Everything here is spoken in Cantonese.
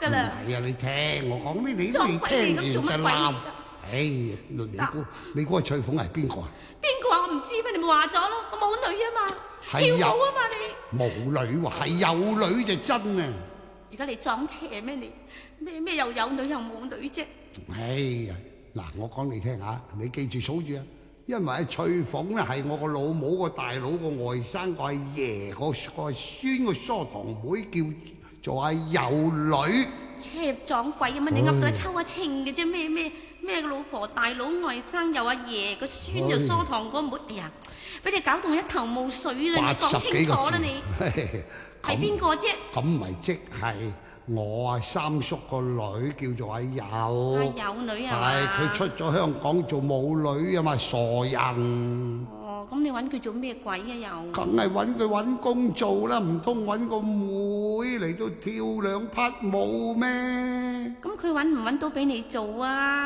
噶啦。 係啊，你聽我講呢，你撞聽鬼嚟咁做乜鬼嚟㗎？ 唉，你估個翠鳳係邊個啊？ 邊個啊？我唔知咩，你咪話咗咯。個舞女啊嘛，跳舞啊嘛你。 冇女喎，係有女就真啊！ 而家你撞邪咩你？咩又有女又冇女啫？ 哎呀，嗱，我講你聽下，你記住數住啊！因為翠鳳咧係我個老母個大佬個外甥個阿爺個孫個疏堂妹，叫做阿有女。 車撞鬼咁啊！你噏到抽下稱嘅啫，咩個老婆大佬外甥又阿爺個孫又疏堂個妹，哎呀，俾你搞到一頭霧水啦！你講清楚啦你，係邊個啫？ 咁咪即係我阿三叔個女叫做阿友。 阿友女啊嘛？ 係佢出咗香港做舞女啊嘛，傻人。 哦，咁你揾佢做咩鬼啊又？ 梗係揾佢揾工做啦，唔通揾個妹嚟到跳兩匹舞咩？ 咁佢揾唔揾到俾你做啊？